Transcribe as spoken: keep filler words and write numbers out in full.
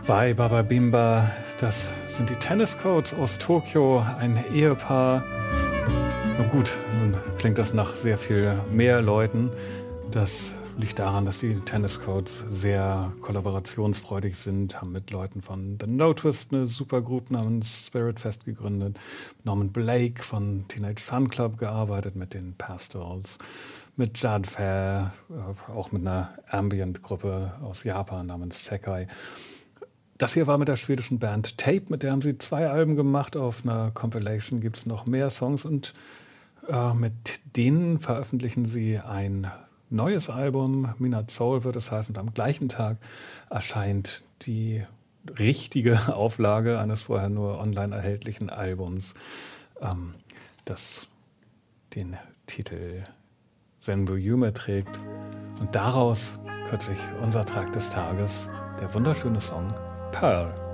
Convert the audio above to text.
Bei Baba Bimba, das sind die Tennis Codes aus Tokio, ein Ehepaar. Na gut, nun klingt das nach sehr viel mehr Leuten. Das liegt daran, dass die Tennis Codes sehr kollaborationsfreudig sind, haben mit Leuten von The No Twist eine Supergroup namens Spirit Fest gegründet, Norman Blake von Teenage Fan Club gearbeitet, mit den Pastorals, mit Jad Fair, auch mit einer Ambient-Gruppe aus Japan namens Sekai. Das hier war mit der schwedischen Band Tape, mit der haben sie zwei Alben gemacht. Auf einer Compilation gibt es noch mehr Songs und äh, mit denen veröffentlichen sie ein neues Album. Midnight Soul wird es heißen, und am gleichen Tag erscheint die richtige Auflage eines vorher nur online erhältlichen Albums, ähm, das den Titel Senbu Yume trägt. Und daraus kürzlich unser Trag des Tages, der wunderschöne Song Pearl.